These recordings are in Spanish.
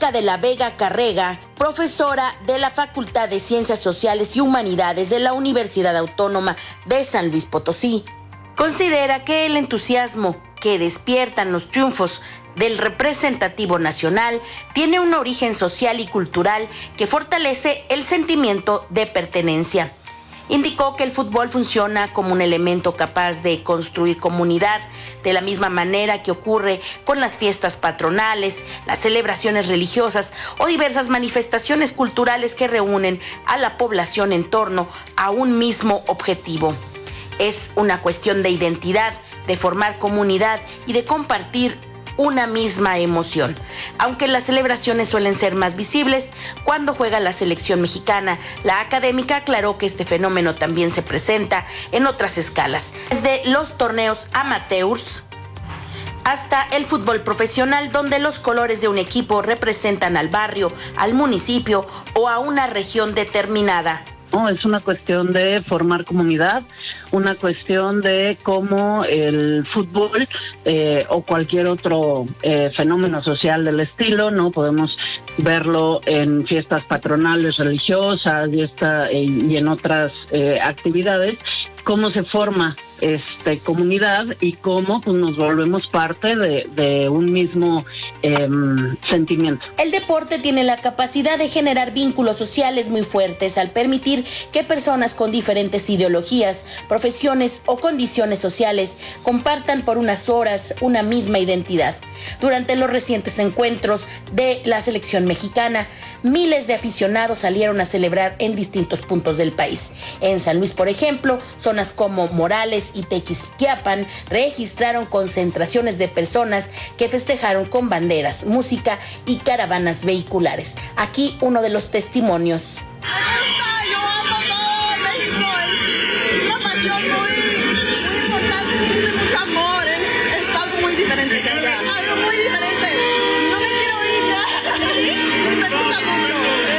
Mónica de la Vega Carrega, profesora de la Facultad de Ciencias Sociales y Humanidades de la Universidad Autónoma de San Luis Potosí, considera que el entusiasmo que despiertan los triunfos del representativo nacional tiene un origen social y cultural que fortalece el sentimiento de pertenencia. Indicó que el fútbol funciona como un elemento capaz de construir comunidad, de la misma manera que ocurre con las fiestas patronales, las celebraciones religiosas o diversas manifestaciones culturales que reúnen a la población en torno a un mismo objetivo. Es una cuestión de identidad, de formar comunidad y de compartir una misma emoción. Aunque las celebraciones suelen ser más visibles cuando juega la selección mexicana, la académica aclaró que este fenómeno también se presenta en otras escalas, desde los torneos amateurs hasta el fútbol profesional, donde los colores de un equipo representan al barrio, al municipio o a una región determinada. No, es una cuestión de formar comunidad, una cuestión de cómo el fútbol o cualquier otro fenómeno social del estilo, no podemos verlo en fiestas patronales religiosas y en otras actividades, cómo se forma comunidad y cómo pues, nos volvemos parte de un mismo sentimiento. El deporte tiene la capacidad de generar vínculos sociales muy fuertes al permitir que personas con diferentes ideologías, profesiones o condiciones sociales compartan por unas horas una misma identidad. Durante los recientes encuentros de la selección mexicana, miles de aficionados salieron a celebrar en distintos puntos del país. En San Luis, por ejemplo, zonas como Morales y Tequisquiapan registraron concentraciones de personas que festejaron con banderas, música y caravanas vehiculares. Aquí uno de los testimonios. Yo amo todo México, es una pasión muy importante, es de mucho amor, es algo muy diferente. Algo muy diferente. No me quiero ir ya. Me gusta mucho.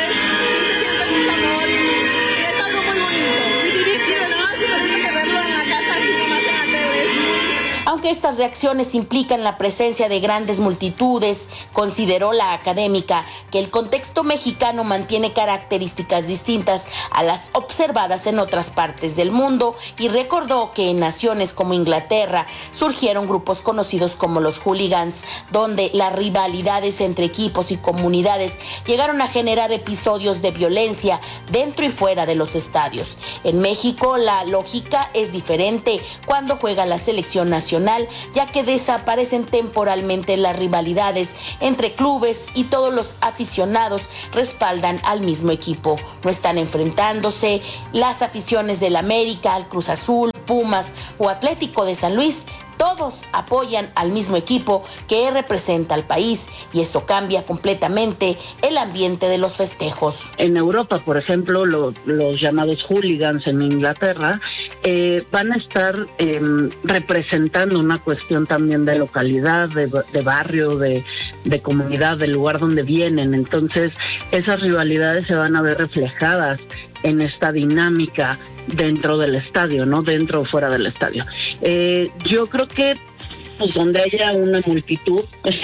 Se siente mucho amor y es algo muy bonito. Y vivir sí, es más diferente que verlo en la casa, así nomás en la tele. Aunque estas reacciones implican la presencia de grandes multitudes, consideró la académica que el contexto mexicano mantiene características distintas a las observadas en otras partes del mundo y recordó que en naciones como Inglaterra surgieron grupos conocidos como los hooligans, donde las rivalidades entre equipos y comunidades llegaron a generar episodios de violencia dentro y fuera de los estadios. En México la lógica es diferente cuando juega la selección nacional, ya que desaparecen temporalmente las rivalidades entre clubes y todos los aficionados respaldan al mismo equipo. No están enfrentándose las aficiones del América, al Cruz Azul, Pumas o Atlético de San Luis. Todos apoyan al mismo equipo que representa al país y eso cambia completamente el ambiente de los festejos. En Europa, por ejemplo, los llamados hooligans en Inglaterra van a estar representando una cuestión también de localidad, de barrio, de comunidad, del lugar donde vienen. Entonces, esas rivalidades se van a ver reflejadas en esta dinámica dentro del estadio, ¿no? Dentro o fuera del estadio. Yo creo que pues donde haya una multitud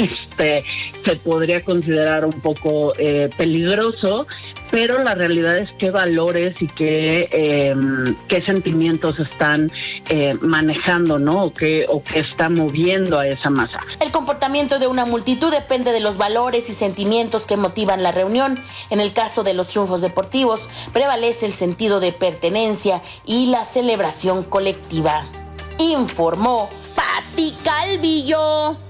se podría considerar un poco peligroso, pero la realidad es qué valores y qué sentimientos están manejando, ¿no? O qué está moviendo a esa masa. El comportamiento de una multitud depende de los valores y sentimientos que motivan la reunión. En el caso de los triunfos deportivos, prevalece el sentido de pertenencia y la celebración colectiva. Informó Pati Calvillo.